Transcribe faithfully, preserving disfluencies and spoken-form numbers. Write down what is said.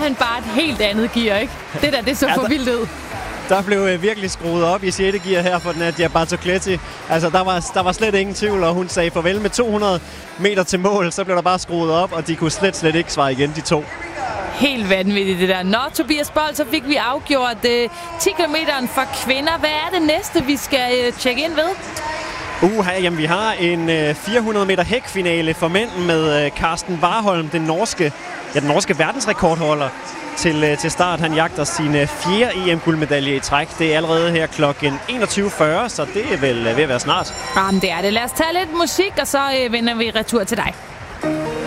han bare et helt andet gear, ikke? Det der, det så Ja, for der- vildt ud. Der blev øh, virkelig skruet op i sjette gear her for Nadia Bartocletti. Altså, der var, der var slet ingen tvivl, og hun sagde farvel med to hundrede meter til mål. Så blev der bare skruet op, og de kunne slet, slet ikke svare igen, de to. Helt vanvittigt det der. Nå, Tobias Bold, så fik vi afgjort øh, ti kilometer for kvinder. Hvad er det næste, vi skal øh, tjekke ind ved? Uha, jamen vi har en øh, fire hundrede meter hækfinale for mænd med øh, Carsten Warholm, den norske, ja, den norske verdensrekordholder til, øh, til start. Han jagter sin øh, fjerde E M-guldmedalje i træk. Det er allerede her klokken enogtyve fyrre, så det er vel øh, ved at være snart. Jamen, det er det. Lad os tage lidt musik, og så øh, vender vi retur til dig.